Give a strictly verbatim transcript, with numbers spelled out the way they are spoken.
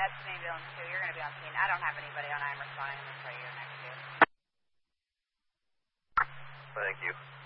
That's me, Bill, and two. You're going to be on scene. I don't have anybody on. I'm responding. I'm going to try you next to. Thank you.